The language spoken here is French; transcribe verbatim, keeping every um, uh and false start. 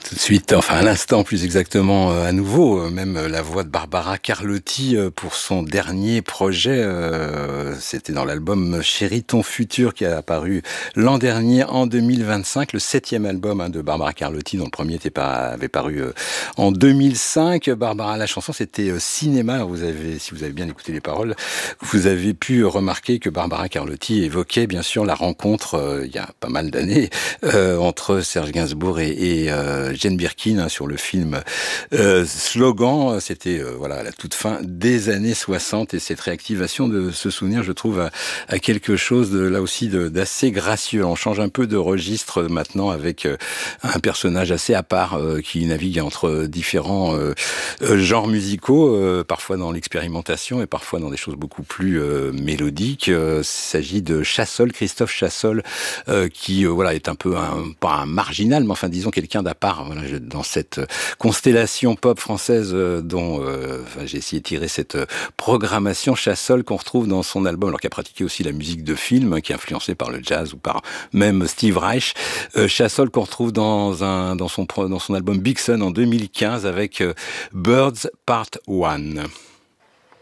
Tout de suite, enfin à l'instant plus exactement, euh, à nouveau, euh, même euh, la voix de Barbara Carlotti euh, pour son dernier projet, euh, c'était dans l'album Chérie ton futur qui a apparu l'an dernier en deux mille vingt-cinq, le septième album hein, de Barbara Carlotti, dont le premier était pas, avait paru euh, en deux mille cinq. Barbara, la chanson c'était euh, Cinéma. Alors vous avez, si vous avez bien écouté les paroles, vous avez pu remarquer que Barbara Carlotti évoquait bien sûr la rencontre euh, il y a pas mal d'années euh, entre Serge Gainsbourg et, et euh, Jane Birkin hein, sur le film euh, Slogan. C'était euh, voilà à la toute fin des années soixante et cette réactivation de ce souvenir, je trouve, à, à quelque chose de, là aussi de, d'assez gracieux. On change un peu de registre maintenant avec euh, un personnage assez à part euh, qui navigue entre différents euh, euh, genres musicaux, euh, parfois dans l'expérimentation et parfois dans des choses beaucoup plus euh, mélodiques. Euh, il s'agit de Chassol, Christophe Chassol, euh, qui euh, voilà est un peu un, pas un marginal, mais enfin disons quelqu'un d'à part voilà, dans cette constellation pop française euh, dont euh, enfin, j'ai essayé de tirer cette programmation. Chassol qu'on retrouve dans son album, alors qu'il a pratiqué aussi la musique de film, hein, qui est influencée par le jazz ou par même Steve Reich. Euh, Chassol qu'on retrouve dans, un, dans, son, dans son album Big Sun en deux mille quinze avec euh, Birds Part un.